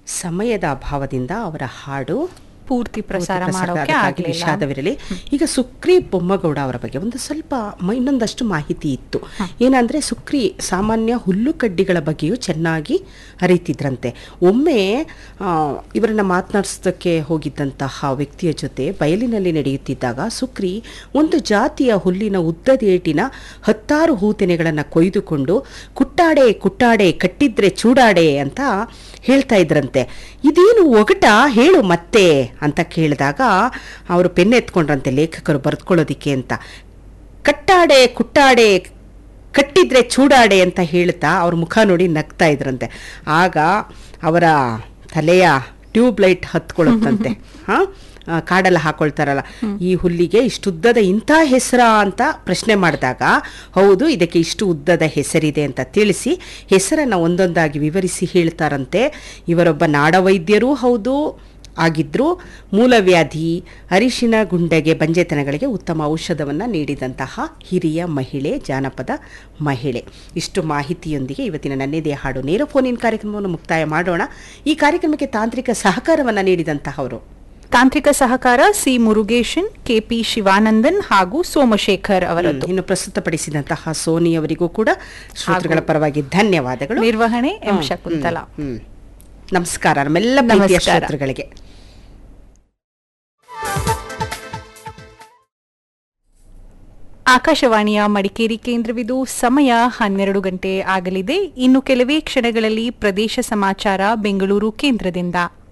ಸಮಯದ ಅಭಾವದಿಂದ ಅವರ ಹಾಡು ಪೂರ್ತಿ ಪ್ರಸಾರ ಮಾಡೋಕೆ ಆಗಲಿಲ್ಲ. ವಿಷಾದವಿರಲಿ. ಈಗ ಸುಕ್ರಿ ಬೊಮ್ಮಗೌಡ ಅವರ ಬಗ್ಗೆ ಒಂದು ಸ್ವಲ್ಪ ಇನ್ನೊಂದಷ್ಟು ಮಾಹಿತಿ ಇತ್ತು. ಏನಂದ್ರೆ ಸುಕ್ರಿ ಸಾಮಾನ್ಯ ಹುಲ್ಲು ಕಡ್ಡಿಗಳ ಬಗ್ಗೆಯೂ ಚೆನ್ನಾಗಿ ಅರಿತಿದ್ರಂತೆ. ಒಮ್ಮೆ ಇವರನ್ನ ಮಾತನಾಡಿಸೋದಕ್ಕೆ ಹೋಗಿದ್ದಂತಹ ವ್ಯಕ್ತಿಯ ಜೊತೆ ಬಯಲಿನಲ್ಲಿ ನಡೆಯುತ್ತಿದ್ದಾಗ ಸುಕ್ರಿ ಒಂದು ಜಾತಿಯ ಹುಲ್ಲಿನ ಉದ್ದದೇಟಿನ 10 ಹೂತೆನೆಗಳನ್ನು ಕೊಯ್ದುಕೊಂಡು ಕುಟ್ಟಾಡೆ ಕುಟ್ಟಾಡೆ ಕಟ್ಟಿದ್ರೆ ಚೂಡಾಡೆ ಅಂತ ಹೇಳ್ತಾ ಇದ್ರಂತೆ. ಇದೇನು ಒಗಟ ಹೇಳು ಮತ್ತೆ ಅಂತ ಕೇಳಿದಾಗ ಅವರು ಪೆನ್ ಎತ್ಕೊಂಡ್ರಂತೆ ಲೇಖಕರು ಬರೆದುಕೊಳ್ಳೋದಿಕ್ಕೆ ಅಂತ. ಕಟ್ಟಾಡೆ ಕುಟ್ಟಾಡೆ ಕಟ್ಟಿದ್ರೆ ಚೂಡಾಡೆ ಅಂತ ಹೇಳ್ತಾ ಅವ್ರ ಮುಖ ನೋಡಿ ನಗ್ತಾ ಇದ್ರಂತೆ. ಆಗ ಅವರ ತಲೆಯ ಟ್ಯೂಬ್ಲೈಟ್ ಹತ್ಕೊಳ್ಳುತ್ತಂತೆ. ಕಾಡೆಲ್ಲ ಹಾಕೊಳ್ತಾರಲ್ಲ, ಈ ಹುಲ್ಲಿಗೆ ಇಷ್ಟು ಉದ್ದದ ಇಂಥ ಹೆಸರ ಅಂತ ಪ್ರಶ್ನೆ ಮಾಡಿದಾಗ ಹೌದು ಇದಕ್ಕೆ ಇಷ್ಟು ಉದ್ದದ ಹೆಸರಿದೆ ಅಂತ ತಿಳಿಸಿ ಹೆಸರನ್ನು ಒಂದೊಂದಾಗಿ ವಿವರಿಸಿ ಹೇಳ್ತಾರಂತೆ. ಇವರೊಬ್ಬ ನಾಡವೈದ್ಯರೂ ಹೌದು ಆಗಿದ್ದರು. ಮೂಲವ್ಯಾಧಿ, ಅರಿಶಿನ ಗುಂಡೆಗೆ, ಬಂಜೆತನಗಳಿಗೆ ಉತ್ತಮ ಔಷಧವನ್ನು ನೀಡಿದಂತಹ ಹಿರಿಯ ಮಹಿಳೆ, ಜಾನಪದ ಮಹಿಳೆ. ಇಷ್ಟು ಮಾಹಿತಿಯೊಂದಿಗೆ ಇವತ್ತಿನ ನನ್ನೆದೆ ಹಾಡು ನೇರ ಫೋನಿನ ಕಾರ್ಯಕ್ರಮವನ್ನು ಮುಕ್ತಾಯ ಮಾಡೋಣ. ಈ ಕಾರ್ಯಕ್ರಮಕ್ಕೆ ತಾಂತ್ರಿಕ ಸಹಕಾರವನ್ನು ನೀಡಿದಂತಹವರು ತಾಂತ್ರಿಕ ಸಹಕಾರ ಸಿ ಮುರುಗೇಶನ್, ಕೆಪಿ ಶಿವಾನಂದನ್ ಹಾಗೂ ಸೋಮಶೇಖರ್ ಅವರದ್ದು. ಇನ್ನು ಪ್ರಸ್ತುತಪಡಿಸಿದಂತಹ ಸೋನಿ ಅವರಿಗೂ ಕೂಡ ಶ್ರೋತೃಗಳ ಪರವಾಗಿ ಧನ್ಯವಾದಗಳು. ನಿರ್ವಹಣೆ ಎಂ ಶಕುಂತಲಾ. ನಮಸ್ಕಾರ ನಮ್ಮೆಲ್ಲ ಪ್ರೀತಿಯ ಶ್ರೋತೃಗಳಿಗೆ. ಆಕಾಶವಾಣಿಯ ಮಡಿಕೇರಿ ಕೇಂದ್ರವಿದು. ಸಮಯ 12 ಗಂಟೆ ಆಗಲಿದೆ. ಇನ್ನು ಕೆಲವೇ ಕ್ಷಣಗಳಲ್ಲಿ ಪ್ರದೇಶ ಸಮಾಚಾರ ಬೆಂಗಳೂರು ಕೇಂದ್ರದಿಂದ.